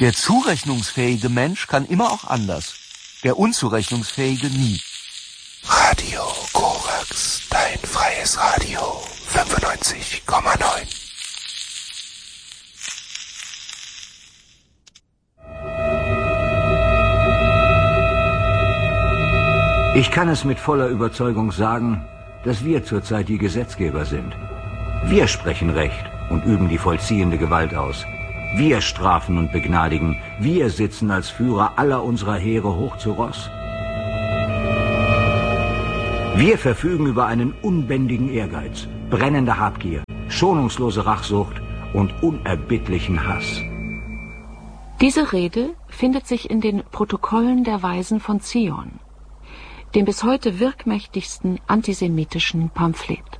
Der zurechnungsfähige Mensch kann immer auch anders. Der unzurechnungsfähige nie. Radio Korax, dein freies Radio, 95,9. Ich kann es mit voller Überzeugung sagen, dass wir zurzeit die Gesetzgeber sind. Wir sprechen Recht und üben die vollziehende Gewalt aus. Wir strafen und begnadigen. Wir sitzen als Führer aller unserer Heere hoch zu Ross. Wir verfügen über einen unbändigen Ehrgeiz, brennende Habgier, schonungslose Rachsucht und unerbittlichen Hass. Diese Rede findet sich in den Protokollen der Weisen von Zion, dem bis heute wirkmächtigsten antisemitischen Pamphlet.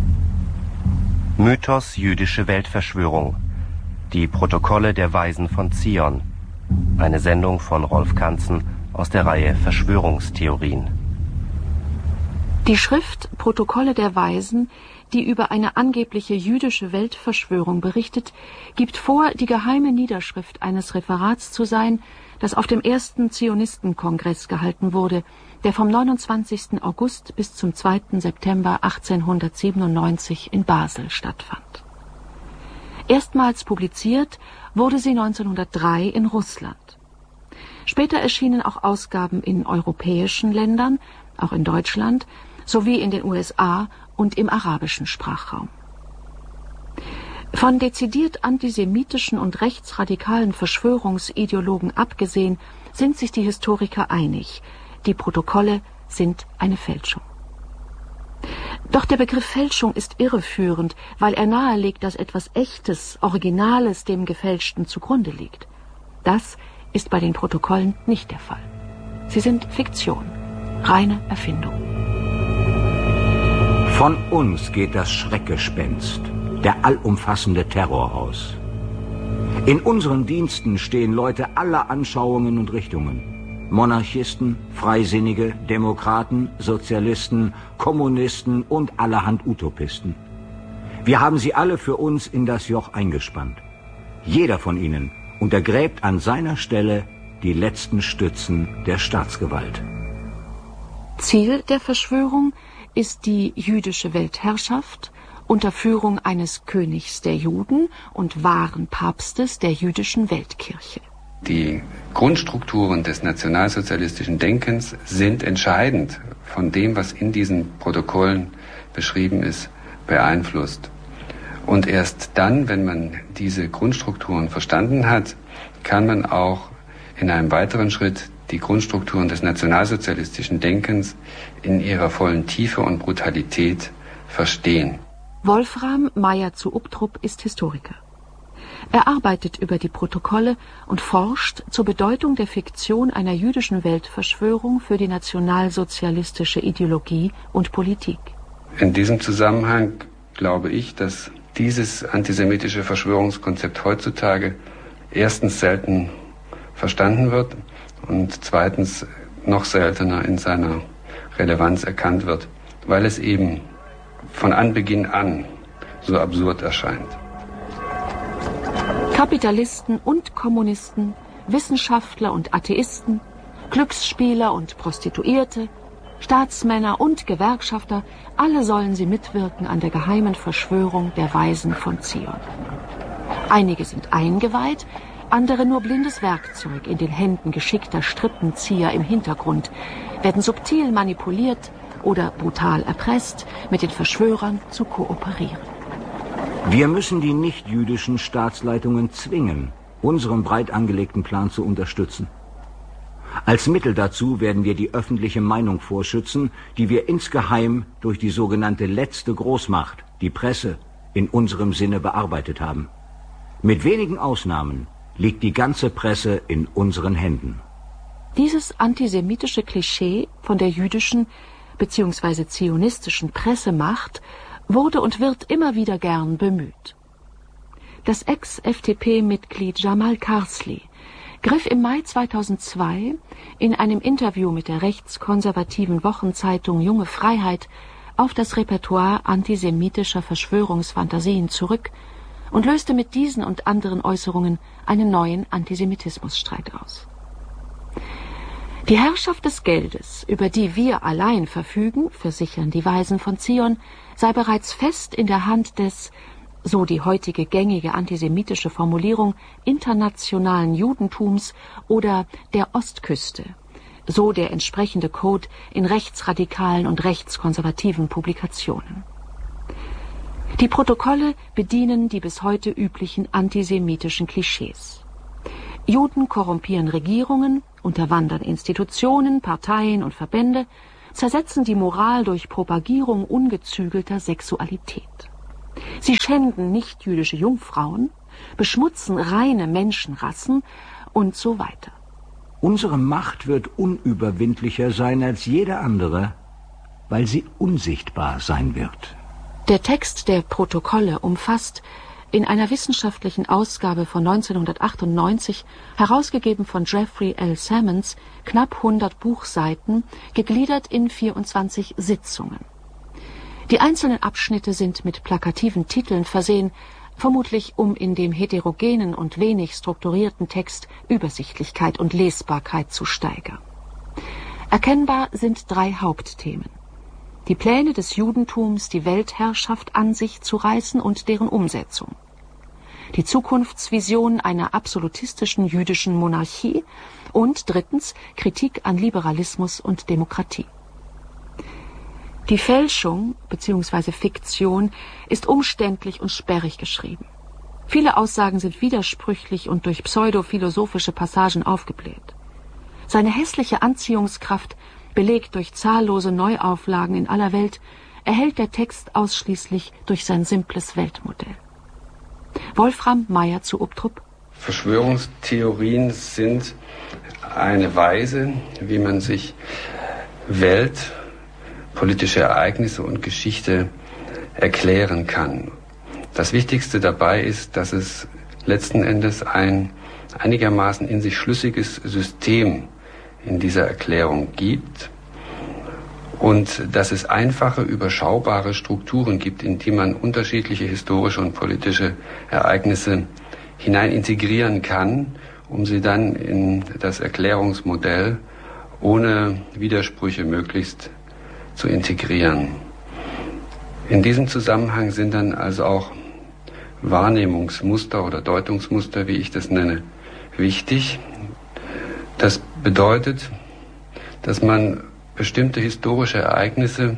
Mythos jüdische Weltverschwörung. Die Protokolle der Weisen von Zion. Eine Sendung von Rolf Kanzen aus der Reihe Verschwörungstheorien. Die Schrift Protokolle der Weisen, die über eine angebliche jüdische Weltverschwörung berichtet, gibt vor, die geheime Niederschrift eines Referats zu sein, das auf dem ersten Zionistenkongress gehalten wurde, der vom 29. August bis zum 2. September 1897 in Basel stattfand. Erstmals publiziert wurde sie 1903 in Russland. Später erschienen auch Ausgaben in europäischen Ländern, auch in Deutschland, sowie in den USA und im arabischen Sprachraum. Von dezidiert antisemitischen und rechtsradikalen Verschwörungsideologen abgesehen, sind sich die Historiker einig, die Protokolle sind eine Fälschung. Doch der Begriff Fälschung ist irreführend, weil er nahelegt, dass etwas Echtes, Originales dem Gefälschten zugrunde liegt. Das ist bei den Protokollen nicht der Fall. Sie sind Fiktion, reine Erfindung. Von uns geht das Schreckgespenst, der allumfassende Terror aus. In unseren Diensten stehen Leute aller Anschauungen und Richtungen. Monarchisten, Freisinnige, Demokraten, Sozialisten, Kommunisten und allerhand Utopisten. Wir haben sie alle für uns in das Joch eingespannt. Jeder von ihnen untergräbt an seiner Stelle die letzten Stützen der Staatsgewalt. Ziel der Verschwörung ist die jüdische Weltherrschaft unter Führung eines Königs der Juden und wahren Papstes der jüdischen Weltkirche. Die Grundstrukturen des nationalsozialistischen Denkens sind entscheidend von dem, was in diesen Protokollen beschrieben ist, beeinflusst. Und erst dann, wenn man diese Grundstrukturen verstanden hat, kann man auch in einem weiteren Schritt die Grundstrukturen des nationalsozialistischen Denkens in ihrer vollen Tiefe und Brutalität verstehen. Wolfram Meyer zu Ubtrup ist Historiker. Er arbeitet über die Protokolle und forscht zur Bedeutung der Fiktion einer jüdischen Weltverschwörung für die nationalsozialistische Ideologie und Politik. In diesem Zusammenhang glaube ich, dass dieses antisemitische Verschwörungskonzept heutzutage erstens selten verstanden wird und zweitens noch seltener in seiner Relevanz erkannt wird, weil es eben von Anbeginn an so absurd erscheint. Kapitalisten und Kommunisten, Wissenschaftler und Atheisten, Glücksspieler und Prostituierte, Staatsmänner und Gewerkschafter, alle sollen sie mitwirken an der geheimen Verschwörung der Weisen von Zion. Einige sind eingeweiht, andere nur blindes Werkzeug in den Händen geschickter Strippenzieher im Hintergrund, werden subtil manipuliert oder brutal erpresst, mit den Verschwörern zu kooperieren. Wir müssen die nichtjüdischen Staatsleitungen zwingen, unseren breit angelegten Plan zu unterstützen. Als Mittel dazu werden wir die öffentliche Meinung vorschützen, die wir insgeheim durch die sogenannte letzte Großmacht, die Presse, in unserem Sinne bearbeitet haben. Mit wenigen Ausnahmen liegt die ganze Presse in unseren Händen. Dieses antisemitische Klischee von der jüdischen bzw. zionistischen Pressemacht wurde und wird immer wieder gern bemüht. Das Ex-FDP-Mitglied Jamal Karsli griff im Mai 2002 in einem Interview mit der rechtskonservativen Wochenzeitung Junge Freiheit auf das Repertoire antisemitischer Verschwörungsfantasien zurück und löste mit diesen und anderen Äußerungen einen neuen Antisemitismusstreit aus. Die Herrschaft des Geldes, über die wir allein verfügen, versichern die Weisen von Zion, sei bereits fest in der Hand des, so die heutige gängige antisemitische Formulierung, internationalen Judentums oder der Ostküste, so der entsprechende Code in rechtsradikalen und rechtskonservativen Publikationen. Die Protokolle bedienen die bis heute üblichen antisemitischen Klischees. Juden korrumpieren Regierungen, unterwandern Institutionen, Parteien und Verbände, zersetzen die Moral durch Propagierung ungezügelter Sexualität. Sie schänden nichtjüdische Jungfrauen, beschmutzen reine Menschenrassen und so weiter. Unsere Macht wird unüberwindlicher sein als jede andere, weil sie unsichtbar sein wird. Der Text der Protokolle umfasst in einer wissenschaftlichen Ausgabe von 1998, herausgegeben von Jeffrey L. Sammons, knapp 100 Buchseiten, gegliedert in 24 Sitzungen. Die einzelnen Abschnitte sind mit plakativen Titeln versehen, vermutlich um in dem heterogenen und wenig strukturierten Text Übersichtlichkeit und Lesbarkeit zu steigern. Erkennbar sind 3 Hauptthemen: die Pläne des Judentums, die Weltherrschaft an sich zu reißen und deren Umsetzung, die Zukunftsvision einer absolutistischen jüdischen Monarchie und 3. Kritik an Liberalismus und Demokratie. Die Fälschung bzw. Fiktion ist umständlich und sperrig geschrieben. Viele Aussagen sind widersprüchlich und durch pseudophilosophische Passagen aufgebläht. Seine hässliche Anziehungskraft, belegt durch zahllose Neuauflagen in aller Welt, erhält der Text ausschließlich durch sein simples Weltmodell. Wolfram Meyer zu Ubtrup. Verschwörungstheorien sind eine Weise, wie man sich Welt, politische Ereignisse und Geschichte erklären kann. Das Wichtigste dabei ist, dass es letzten Endes ein einigermaßen in sich schlüssiges System in dieser Erklärung gibt und dass es einfache, überschaubare Strukturen gibt, in die man unterschiedliche historische und politische Ereignisse hinein integrieren kann, um sie dann in das Erklärungsmodell ohne Widersprüche möglichst zu integrieren. In diesem Zusammenhang sind dann also auch Wahrnehmungsmuster oder Deutungsmuster, wie ich das nenne, wichtig. Das bedeutet, dass man bestimmte historische Ereignisse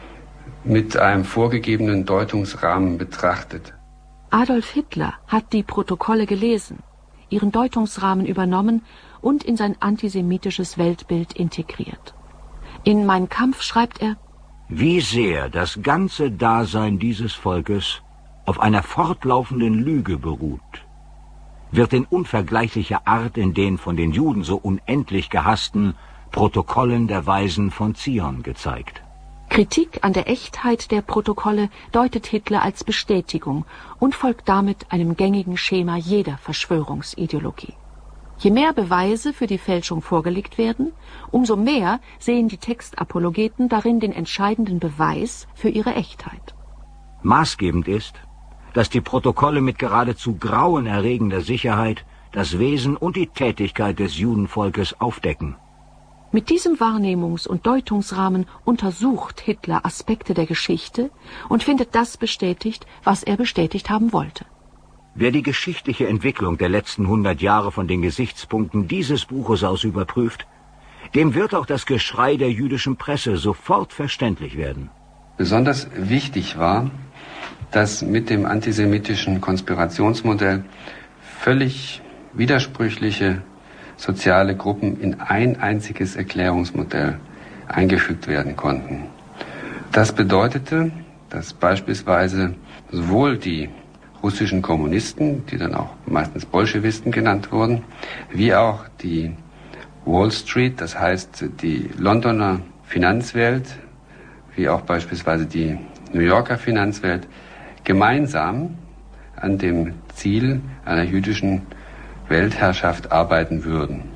mit einem vorgegebenen Deutungsrahmen betrachtet. Adolf Hitler hat die Protokolle gelesen, ihren Deutungsrahmen übernommen und in sein antisemitisches Weltbild integriert. In Mein Kampf schreibt er: Wie sehr das ganze Dasein dieses Volkes auf einer fortlaufenden Lüge beruht, wird in unvergleichlicher Art in den von den Juden so unendlich gehassten Protokollen der Weisen von Zion gezeigt. Kritik an der Echtheit der Protokolle deutet Hitler als Bestätigung und folgt damit einem gängigen Schema jeder Verschwörungsideologie. Je mehr Beweise für die Fälschung vorgelegt werden, umso mehr sehen die Textapologeten darin den entscheidenden Beweis für ihre Echtheit. Maßgebend ist, dass die Protokolle mit geradezu grauenerregender Sicherheit das Wesen und die Tätigkeit des Judenvolkes aufdecken. Mit diesem Wahrnehmungs- und Deutungsrahmen untersucht Hitler Aspekte der Geschichte und findet das bestätigt, was er bestätigt haben wollte. Wer die geschichtliche Entwicklung der letzten 100 Jahre von den Gesichtspunkten dieses Buches aus überprüft, dem wird auch das Geschrei der jüdischen Presse sofort verständlich werden. Besonders wichtig war, dass mit dem antisemitischen Konspirationsmodell völlig widersprüchliche soziale Gruppen in ein einziges Erklärungsmodell eingefügt werden konnten. Das bedeutete, dass beispielsweise sowohl die russischen Kommunisten, die dann auch meistens Bolschewisten genannt wurden, wie auch die Wall Street, das heißt die Londoner Finanzwelt, wie auch beispielsweise die New Yorker Finanzwelt, gemeinsam an dem Ziel einer jüdischen Weltherrschaft arbeiten würden.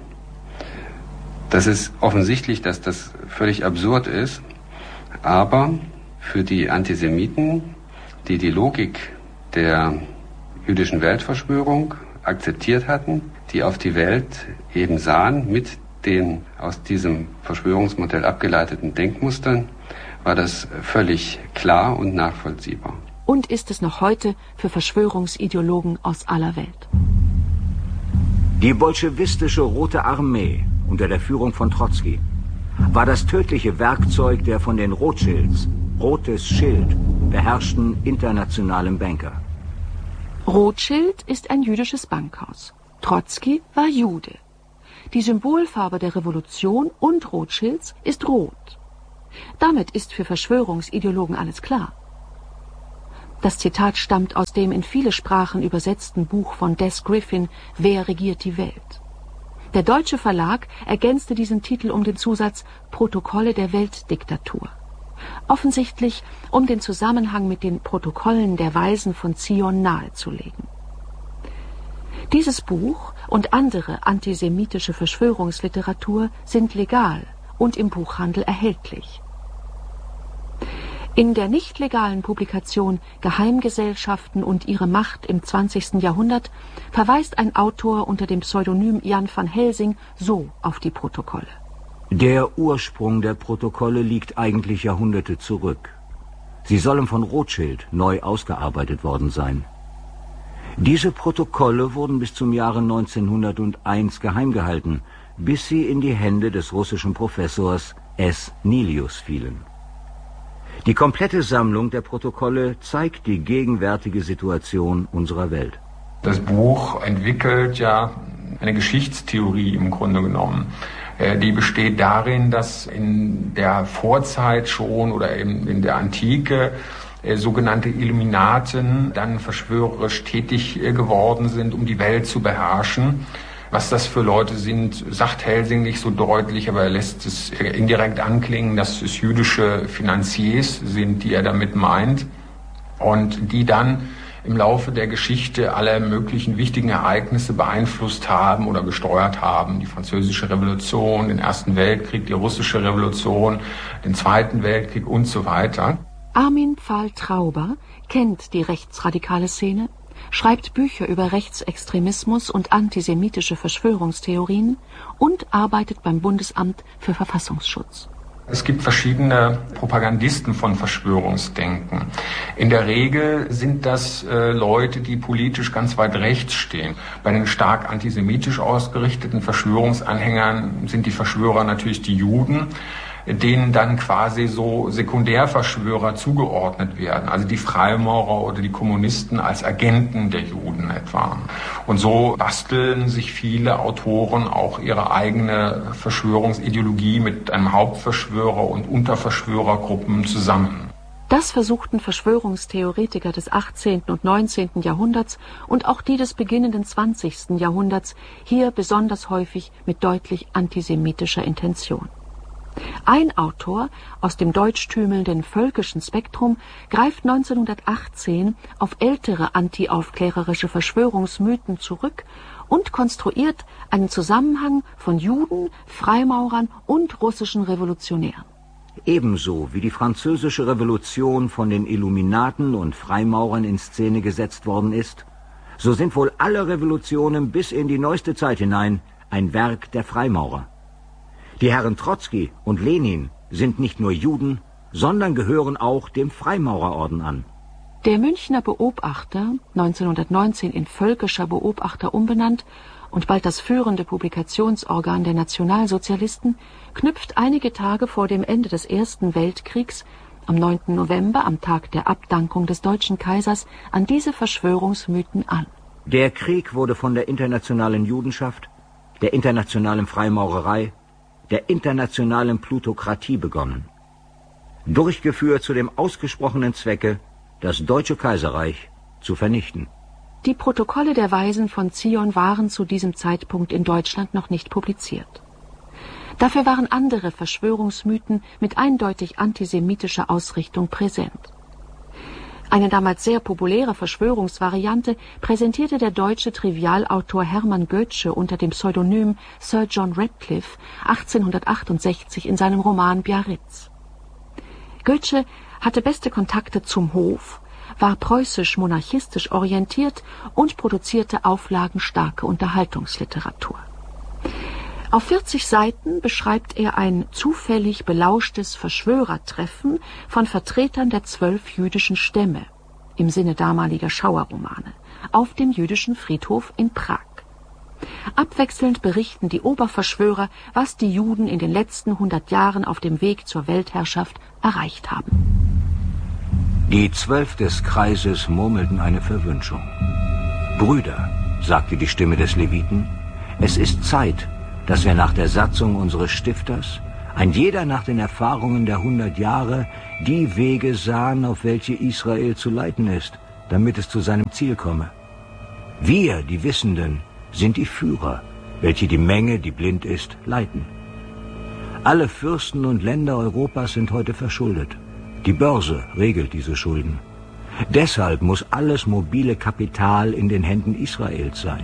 Das ist offensichtlich, dass das völlig absurd ist, aber für die Antisemiten, die die Logik der jüdischen Weltverschwörung akzeptiert hatten, die auf die Welt eben sahen mit den aus diesem Verschwörungsmodell abgeleiteten Denkmustern, war das völlig klar und nachvollziehbar. Und ist es noch heute für Verschwörungsideologen aus aller Welt. Die bolschewistische Rote Armee unter der Führung von Trotzki war das tödliche Werkzeug der von den Rothschilds, Rotes Schild, beherrschten internationalen Banker. Rothschild ist ein jüdisches Bankhaus. Trotzki war Jude. Die Symbolfarbe der Revolution und Rothschilds ist rot. Damit ist für Verschwörungsideologen alles klar. Das Zitat stammt aus dem in viele Sprachen übersetzten Buch von Des Griffin, Wer regiert die Welt? Der deutsche Verlag ergänzte diesen Titel um den Zusatz Protokolle der Weltdiktatur. Offensichtlich, um den Zusammenhang mit den Protokollen der Weisen von Zion nahezulegen. Dieses Buch und andere antisemitische Verschwörungsliteratur sind legal und im Buchhandel erhältlich. In der nicht legalen Publikation Geheimgesellschaften und ihre Macht im 20. Jahrhundert verweist ein Autor unter dem Pseudonym Jan van Helsing so auf die Protokolle. Der Ursprung der Protokolle liegt eigentlich Jahrhunderte zurück. Sie sollen von Rothschild neu ausgearbeitet worden sein. Diese Protokolle wurden bis zum Jahre 1901 geheim gehalten, bis sie in die Hände des russischen Professors S. Nilius fielen. Die komplette Sammlung der Protokolle zeigt die gegenwärtige Situation unserer Welt. Das Buch entwickelt ja eine Geschichtstheorie im Grunde genommen. Die besteht darin, dass in der Vorzeit schon oder eben in der Antike sogenannte Illuminaten dann verschwörerisch tätig geworden sind, um die Welt zu beherrschen. Was das für Leute sind, sagt Helsing nicht so deutlich, aber er lässt es indirekt anklingen, dass es jüdische Finanziers sind, die er damit meint und die dann im Laufe der Geschichte alle möglichen wichtigen Ereignisse beeinflusst haben oder gesteuert haben. Die Französische Revolution, den Ersten Weltkrieg, die Russische Revolution, den Zweiten Weltkrieg und so weiter. Armin Pfahl-Trauber kennt die rechtsradikale Szene, schreibt Bücher über Rechtsextremismus und antisemitische Verschwörungstheorien und arbeitet beim Bundesamt für Verfassungsschutz. Es gibt verschiedene Propagandisten von Verschwörungsdenken. In der Regel sind das Leute, die politisch ganz weit rechts stehen. Bei den stark antisemitisch ausgerichteten Verschwörungsanhängern sind die Verschwörer natürlich die Juden, denen dann quasi so Sekundärverschwörer zugeordnet werden, also die Freimaurer oder die Kommunisten als Agenten der Juden etwa. Und so basteln sich viele Autoren auch ihre eigene Verschwörungsideologie mit einem Hauptverschwörer und Unterverschwörergruppen zusammen. Das versuchten Verschwörungstheoretiker des 18. und 19. Jahrhunderts und auch die des beginnenden 20. Jahrhunderts hier besonders häufig mit deutlich antisemitischer Intention. Ein Autor aus dem deutschtümelnden völkischen Spektrum greift 1918 auf ältere antiaufklärerische Verschwörungsmythen zurück und konstruiert einen Zusammenhang von Juden, Freimaurern und russischen Revolutionären. Ebenso wie die französische Revolution von den Illuminaten und Freimaurern in Szene gesetzt worden ist, so sind wohl alle Revolutionen bis in die neueste Zeit hinein ein Werk der Freimaurer. Die Herren Trotzki und Lenin sind nicht nur Juden, sondern gehören auch dem Freimaurerorden an. Der Münchner Beobachter, 1919 in Völkischer Beobachter umbenannt und bald das führende Publikationsorgan der Nationalsozialisten, knüpft einige Tage vor dem Ende des Ersten Weltkriegs, am 9. November, am Tag der Abdankung des deutschen Kaisers, an diese Verschwörungsmythen an. Der Krieg wurde von der internationalen Judenschaft, der internationalen Freimaurerei, der internationalen Plutokratie begonnen. Durchgeführt zu dem ausgesprochenen Zwecke, das Deutsche Kaiserreich zu vernichten. Die Protokolle der Weisen von Zion waren zu diesem Zeitpunkt in Deutschland noch nicht publiziert. Dafür waren andere Verschwörungsmythen mit eindeutig antisemitischer Ausrichtung präsent. Eine damals sehr populäre Verschwörungsvariante präsentierte der deutsche Trivialautor Hermann Goetsche unter dem Pseudonym Sir John Radcliffe 1868 in seinem Roman Biarritz. Goetsche hatte beste Kontakte zum Hof war preußisch-monarchistisch orientiert und produzierte auflagenstarke Unterhaltungsliteratur. Auf 40 Seiten beschreibt er ein zufällig belauschtes Verschwörertreffen von Vertretern der 12 jüdischen Stämme, im Sinne damaliger Schauerromane, auf dem jüdischen Friedhof in Prag. Abwechselnd berichten die Oberverschwörer, was die Juden in den letzten 100 Jahren auf dem Weg zur Weltherrschaft erreicht haben. Die 12 des Kreises murmelten eine Verwünschung. »Brüder«, sagte die Stimme des Leviten, »es ist Zeit, dass wir nach der Satzung unseres Stifters, ein jeder nach den Erfahrungen der 100 Jahre, die Wege sahen, auf welche Israel zu leiten ist, damit es zu seinem Ziel komme. Wir, die Wissenden, sind die Führer, welche die Menge, die blind ist, leiten. Alle Fürsten und Länder Europas sind heute verschuldet. Die Börse regelt diese Schulden. Deshalb muss alles mobile Kapital in den Händen Israels sein.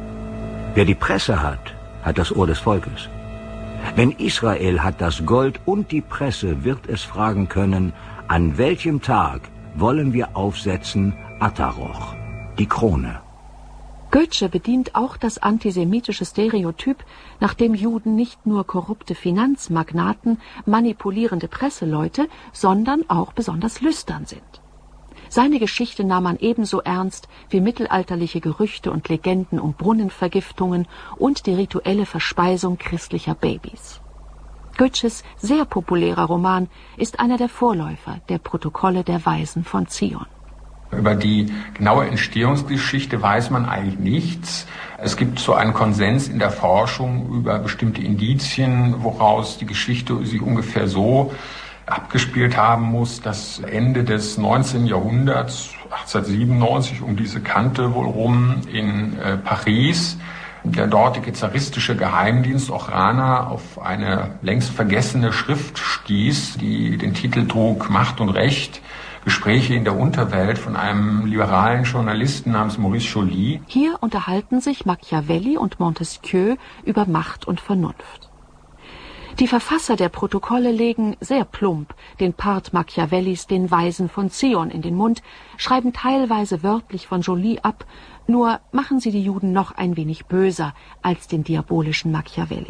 Wer die Presse hat, hat das Ohr des Volkes. Wenn Israel hat das Gold und die Presse, wird es fragen können, an welchem Tag wollen wir aufsetzen Ataroch, die Krone. Goethe bedient auch das antisemitische Stereotyp, nach dem Juden nicht nur korrupte Finanzmagnaten, manipulierende Presseleute, sondern auch besonders lüstern sind. Seine Geschichte nahm man ebenso ernst wie mittelalterliche Gerüchte und Legenden um Brunnenvergiftungen und die rituelle Verspeisung christlicher Babys. Goethes sehr populärer Roman ist einer der Vorläufer der Protokolle der Weisen von Zion. Über die genaue Entstehungsgeschichte weiß man eigentlich nichts. Es gibt so einen Konsens in der Forschung über bestimmte Indizien, woraus die Geschichte sich ungefähr so abgespielt haben muss, dass Ende des 19. Jahrhunderts, 1897, um diese Kante wohl rum, in Paris, der dortige zaristische Geheimdienst Ochrana auf eine längst vergessene Schrift stieß, die den Titel trug Macht und Recht, Gespräche in der Unterwelt von einem liberalen Journalisten namens Maurice Joly. Hier unterhalten sich Machiavelli und Montesquieu über Macht und Vernunft. Die Verfasser der Protokolle legen sehr plump den Part Machiavellis den Weisen von Zion in den Mund, schreiben teilweise wörtlich von Joly ab, nur machen sie die Juden noch ein wenig böser als den diabolischen Machiavelli.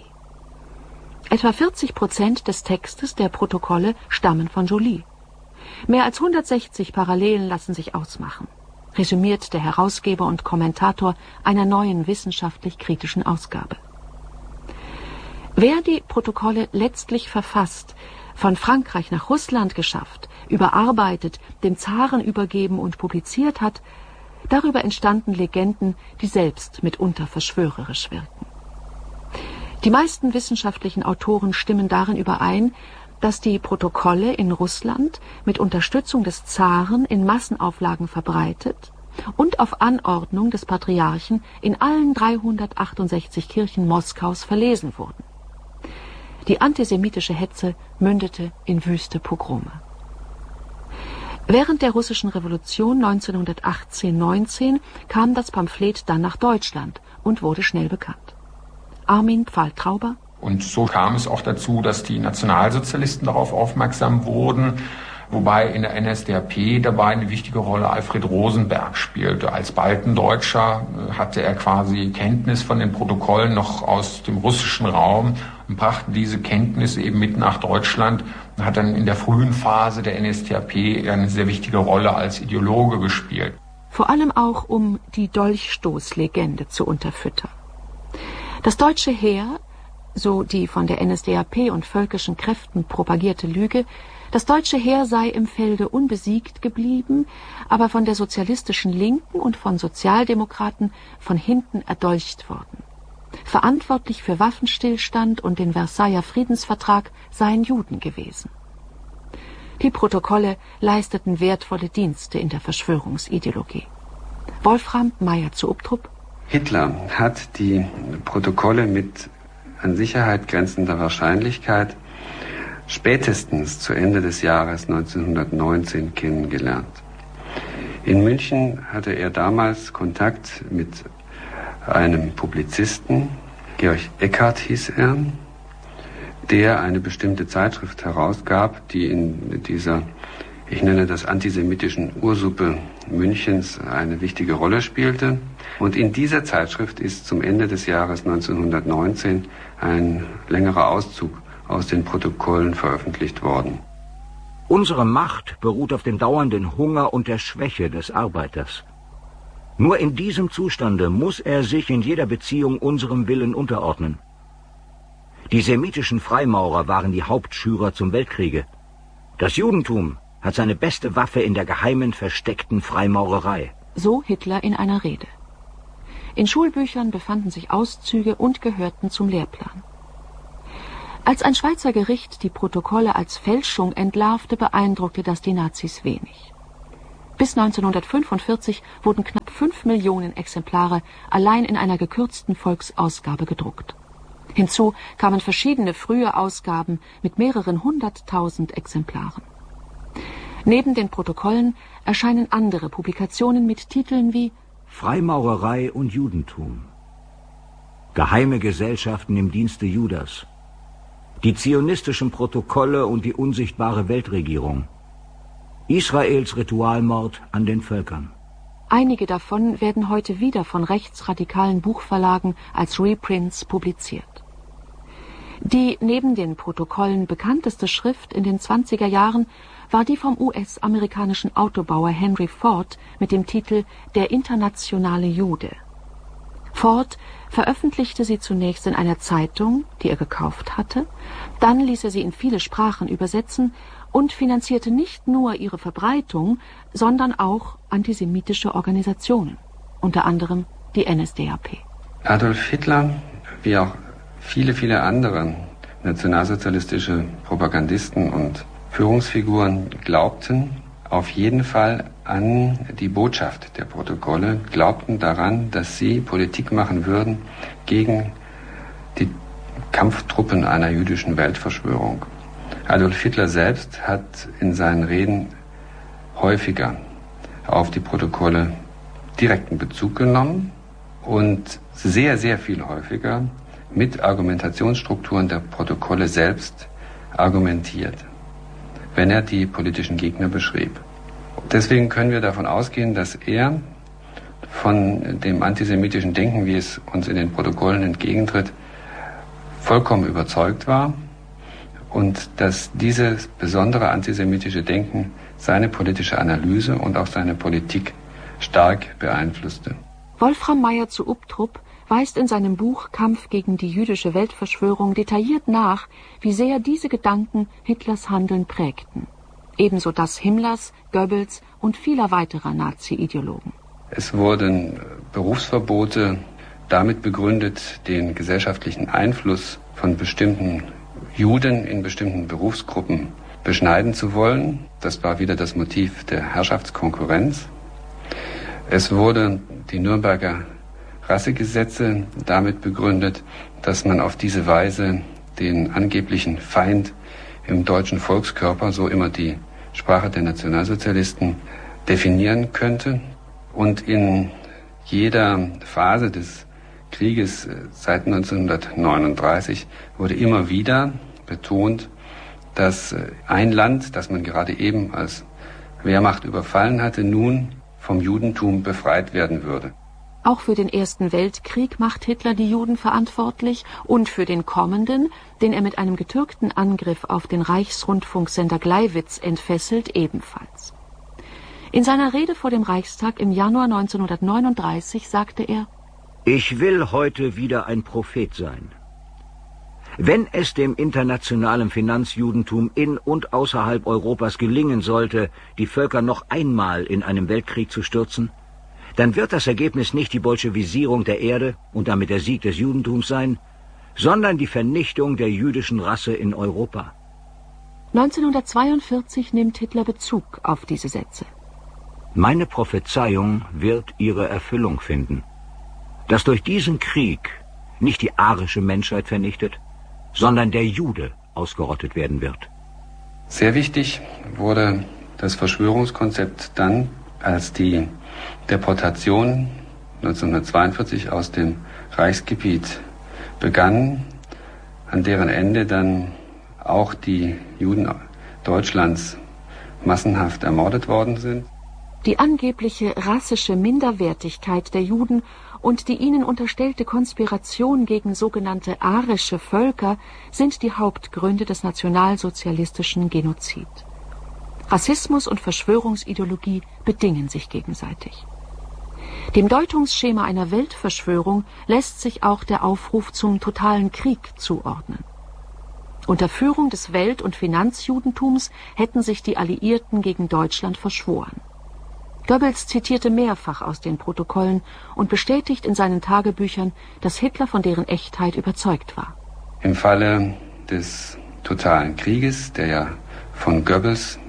Etwa 40% des Textes der Protokolle stammen von Joly. Mehr als 160 Parallelen lassen sich ausmachen, resümiert der Herausgeber und Kommentator einer neuen wissenschaftlich-kritischen Ausgabe. Wer die Protokolle letztlich verfasst, von Frankreich nach Russland geschafft, überarbeitet, dem Zaren übergeben und publiziert hat, darüber entstanden Legenden, die selbst mitunter verschwörerisch wirken. Die meisten wissenschaftlichen Autoren stimmen darin überein, dass die Protokolle in Russland mit Unterstützung des Zaren in Massenauflagen verbreitet und auf Anordnung des Patriarchen in allen 368 Kirchen Moskaus verlesen wurden. Die antisemitische Hetze mündete in wüste Pogrome. Während der russischen Revolution 1918-19 kam das Pamphlet dann nach Deutschland und wurde schnell bekannt. Armin Pfahl-Trauber. Und so kam es auch dazu, dass die Nationalsozialisten darauf aufmerksam wurden, wobei in der NSDAP dabei eine wichtige Rolle Alfred Rosenberg spielte. Als Baltendeutscher hatte er quasi Kenntnis von den Protokollen noch aus dem russischen Raum und brachte diese Kenntnis eben mit nach Deutschland und hat dann in der frühen Phase der NSDAP eine sehr wichtige Rolle als Ideologe gespielt. Vor allem auch, um die Dolchstoßlegende zu unterfüttern. Das deutsche Heer, so die von der NSDAP und völkischen Kräften propagierte Lüge, das deutsche Heer sei im Felde unbesiegt geblieben, aber von der sozialistischen Linken und von Sozialdemokraten von hinten erdolcht worden. Verantwortlich für Waffenstillstand und den Versailler Friedensvertrag seien Juden gewesen. Die Protokolle leisteten wertvolle Dienste in der Verschwörungsideologie. Wolfram Meyer zu Ubtrup. Hitler hat die Protokolle mit an Sicherheit grenzender Wahrscheinlichkeit spätestens zu Ende des Jahres 1919 kennengelernt. In München hatte er damals Kontakt mit einem Publizisten, Georg Eckart hieß er, der eine bestimmte Zeitschrift herausgab, die in dieser ich nenne das antisemitischen Ursuppe Münchens, eine wichtige Rolle spielte. Und in dieser Zeitschrift ist zum Ende des Jahres 1919 ein längerer Auszug aus den Protokollen veröffentlicht worden. Unsere Macht beruht auf dem dauernden Hunger und der Schwäche des Arbeiters. Nur in diesem Zustande muss er sich in jeder Beziehung unserem Willen unterordnen. Die semitischen Freimaurer waren die Hauptschürer zum Weltkriege. Das Judentum hat seine beste Waffe in der geheimen, versteckten Freimaurerei. So Hitler in einer Rede. In Schulbüchern befanden sich Auszüge und gehörten zum Lehrplan. Als ein Schweizer Gericht die Protokolle als Fälschung entlarvte, beeindruckte das die Nazis wenig. Bis 1945 wurden knapp 5 Millionen Exemplare allein in einer gekürzten Volksausgabe gedruckt. Hinzu kamen verschiedene frühe Ausgaben mit mehreren 100.000 Exemplaren. Neben den Protokollen erscheinen andere Publikationen mit Titeln wie Freimaurerei und Judentum, Geheime Gesellschaften im Dienste Judas, die zionistischen Protokolle und die unsichtbare Weltregierung, Israels Ritualmord an den Völkern. Einige davon werden heute wieder von rechtsradikalen Buchverlagen als Reprints publiziert. Die neben den Protokollen bekannteste Schrift in den 20er Jahren war die vom US-amerikanischen Autobauer Henry Ford mit dem Titel »Der internationale Jude«. Ford veröffentlichte sie zunächst in einer Zeitung, die er gekauft hatte, dann ließ er sie in viele Sprachen übersetzen und finanzierte nicht nur ihre Verbreitung, sondern auch antisemitische Organisationen, unter anderem die NSDAP. Adolf Hitler, wie auch viele andere nationalsozialistische Propagandisten und Führungsfiguren glaubten auf jeden Fall an die Botschaft der Protokolle, glaubten daran, dass sie Politik machen würden gegen die Kampftruppen einer jüdischen Weltverschwörung. Adolf Hitler selbst hat in seinen Reden häufiger auf die Protokolle direkten Bezug genommen und sehr viel häufiger mit Argumentationsstrukturen der Protokolle selbst argumentiert, wenn er die politischen Gegner beschrieb. Deswegen können wir davon ausgehen, dass er von dem antisemitischen Denken, wie es uns in den Protokollen entgegentritt, vollkommen überzeugt war und dass dieses besondere antisemitische Denken seine politische Analyse und auch seine Politik stark beeinflusste. Wolfram Meyer zu Ubtrup weist in seinem Buch Kampf gegen die jüdische Weltverschwörung detailliert nach, wie sehr diese Gedanken Hitlers Handeln prägten. Ebenso das Himmlers, Goebbels und vieler weiterer Nazi-Ideologen. Es wurden Berufsverbote damit begründet, den gesellschaftlichen Einfluss von bestimmten Juden in bestimmten Berufsgruppen beschneiden zu wollen. Das war wieder das Motiv der Herrschaftskonkurrenz. Es wurde die Nürnberger Rassegesetze damit begründet, dass man auf diese Weise den angeblichen Feind im deutschen Volkskörper, so immer die Sprache der Nationalsozialisten, definieren könnte. Und in jeder Phase des Krieges seit 1939 wurde immer wieder betont, dass ein Land, das man gerade eben als Wehrmacht überfallen hatte, nun vom Judentum befreit werden würde. Auch für den Ersten Weltkrieg macht Hitler die Juden verantwortlich und für den kommenden, den er mit einem getürkten Angriff auf den Reichsrundfunksender Gleiwitz entfesselt, ebenfalls. In seiner Rede vor dem Reichstag im Januar 1939 sagte er: Ich will heute wieder ein Prophet sein. Wenn es dem internationalen Finanzjudentum in und außerhalb Europas gelingen sollte, die Völker noch einmal in einem Weltkrieg zu stürzen, dann wird das Ergebnis nicht die Bolschewisierung der Erde und damit der Sieg des Judentums sein, sondern die Vernichtung der jüdischen Rasse in Europa. 1942 nimmt Hitler Bezug auf diese Sätze. Meine Prophezeiung wird ihre Erfüllung finden, dass durch diesen Krieg nicht die arische Menschheit vernichtet, sondern der Jude ausgerottet werden wird. Sehr wichtig wurde das Verschwörungskonzept dann, als die Deportation 1942 aus dem Reichsgebiet begann, an deren Ende dann auch die Juden Deutschlands massenhaft ermordet worden sind. Die angebliche rassische Minderwertigkeit der Juden und die ihnen unterstellte Konspiration gegen sogenannte arische Völker sind die Hauptgründe des nationalsozialistischen Genozid. Rassismus und Verschwörungsideologie bedingen sich gegenseitig. Dem Deutungsschema einer Weltverschwörung lässt sich auch der Aufruf zum totalen Krieg zuordnen. Unter Führung des Welt- und Finanzjudentums hätten sich die Alliierten gegen Deutschland verschworen. Goebbels zitierte mehrfach aus den Protokollen und bestätigt in seinen Tagebüchern, dass Hitler von deren Echtheit überzeugt war. Im Falle des totalen Krieges, der ja von Goebbels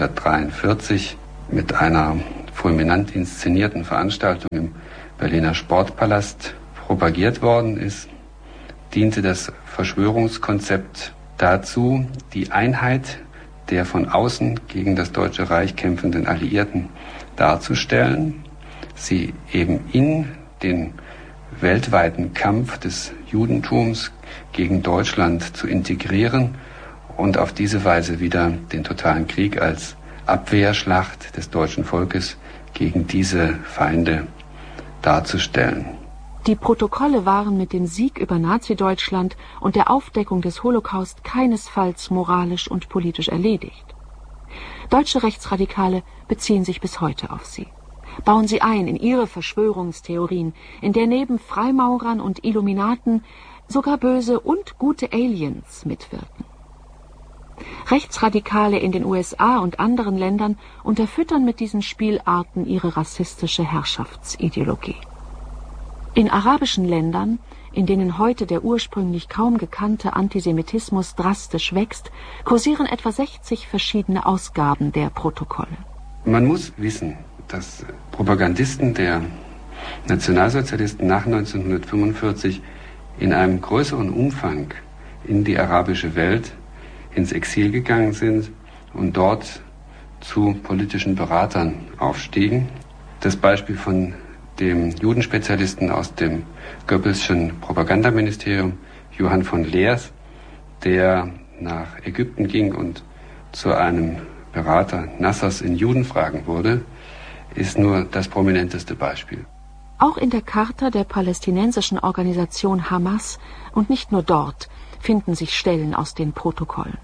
1943 mit einer fulminant inszenierten Veranstaltung im Berliner Sportpalast propagiert worden ist, diente das Verschwörungskonzept dazu, die Einheit der von außen gegen das Deutsche Reich kämpfenden Alliierten darzustellen, sie eben in den weltweiten Kampf des Judentums gegen Deutschland zu integrieren und auf diese Weise wieder den totalen Krieg als Abwehrschlacht des deutschen Volkes gegen diese Feinde darzustellen. Die Protokolle waren mit dem Sieg über Nazi-Deutschland und der Aufdeckung des Holocaust keinesfalls moralisch und politisch erledigt. Deutsche Rechtsradikale beziehen sich bis heute auf sie. Bauen sie ein in ihre Verschwörungstheorien, in der neben Freimaurern und Illuminaten sogar böse und gute Aliens mitwirken. Rechtsradikale in den USA und anderen Ländern unterfüttern mit diesen Spielarten ihre rassistische Herrschaftsideologie. In arabischen Ländern, in denen heute der ursprünglich kaum gekannte Antisemitismus drastisch wächst, kursieren etwa 60 verschiedene Ausgaben der Protokolle. Man muss wissen, dass Propagandisten der Nationalsozialisten nach 1945 in einem größeren Umfang in die arabische Welt ins Exil gegangen sind und dort zu politischen Beratern aufstiegen. Das Beispiel von dem Judenspezialisten aus dem Goebbelschen Propagandaministerium, Johann von Leers, der nach Ägypten ging und zu einem Berater Nassers in Judenfragen wurde, ist nur das prominenteste Beispiel. Auch in der Charta der palästinensischen Organisation Hamas und nicht nur dort finden sich Stellen aus den Protokollen.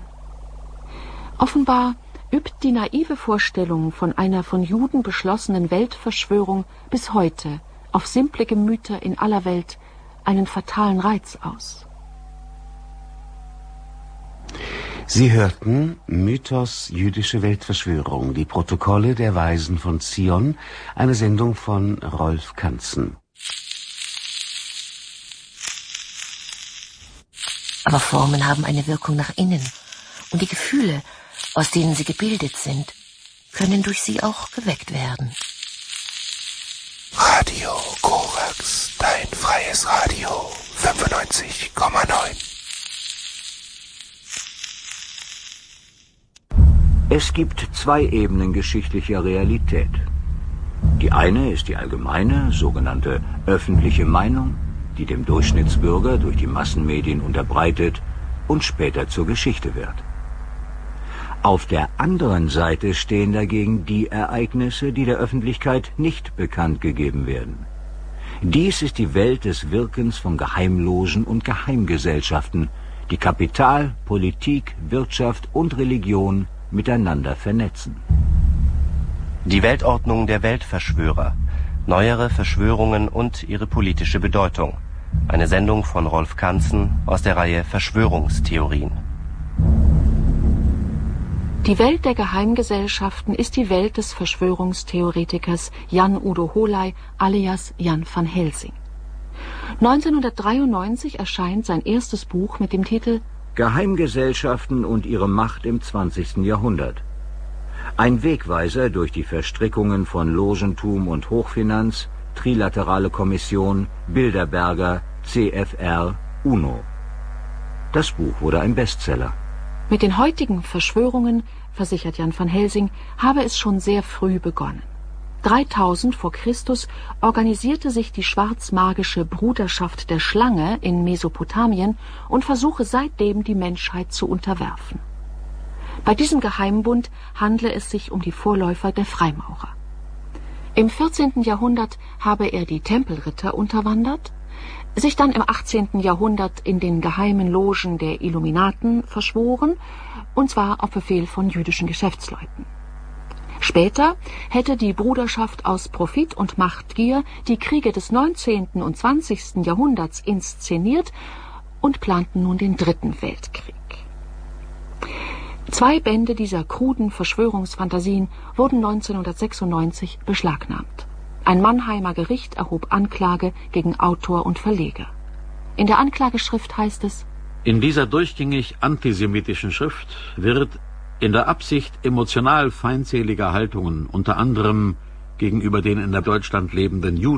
Offenbar übt die naive Vorstellung von einer von Juden beschlossenen Weltverschwörung bis heute auf simple Gemüter in aller Welt einen fatalen Reiz aus. Sie hörten Mythos jüdische Weltverschwörung, die Protokolle der Weisen von Zion, eine Sendung von Rolf Kanzen. Aber Formen haben eine Wirkung nach innen und die Gefühle, aus denen sie gebildet sind, können durch sie auch geweckt werden. Radio Korax, dein freies Radio, 95,9. Es gibt zwei Ebenen geschichtlicher Realität. Die eine ist die allgemeine, sogenannte öffentliche Meinung, die dem Durchschnittsbürger durch die Massenmedien unterbreitet und später zur Geschichte wird. Auf der anderen Seite stehen dagegen die Ereignisse, die der Öffentlichkeit nicht bekannt gegeben werden. Dies ist die Welt des Wirkens von Geheimlogen und Geheimgesellschaften, die Kapital, Politik, Wirtschaft und Religion miteinander vernetzen. Die Weltordnung der Weltverschwörer, neuere Verschwörungen und ihre politische Bedeutung. Eine Sendung von Rolf Kanzen aus der Reihe Verschwörungstheorien. Die Welt der Geheimgesellschaften ist die Welt des Verschwörungstheoretikers Jan Udo Holey alias Jan van Helsing. 1993 erscheint sein erstes Buch mit dem Titel Geheimgesellschaften und ihre Macht im 20. Jahrhundert. Ein Wegweiser durch die Verstrickungen von Logentum und Hochfinanz, Trilaterale Kommission, Bilderberger, CFR, UNO. Das Buch wurde ein Bestseller. Mit den heutigen Verschwörungen, versichert Jan van Helsing, habe es schon sehr früh begonnen. 3000 vor Christus organisierte sich die schwarzmagische Bruderschaft der Schlange in Mesopotamien und versuche seitdem die Menschheit zu unterwerfen. Bei diesem Geheimbund handle es sich um die Vorläufer der Freimaurer. Im 14. Jahrhundert habe er die Tempelritter unterwandert, sich dann im 18. Jahrhundert in den geheimen Logen der Illuminaten verschworen, und zwar auf Befehl von jüdischen Geschäftsleuten. Später hätte die Bruderschaft aus Profit und Machtgier die Kriege des 19. und 20. Jahrhunderts inszeniert und planten nun den Dritten Weltkrieg. 2 Bände dieser kruden Verschwörungsfantasien wurden 1996 beschlagnahmt. Ein Mannheimer Gericht erhob Anklage gegen Autor und Verleger. In der Anklageschrift heißt es: In dieser durchgängig antisemitischen Schrift wird in der Absicht emotional feindseliger Haltungen, unter anderem gegenüber den in Deutschland lebenden Juden,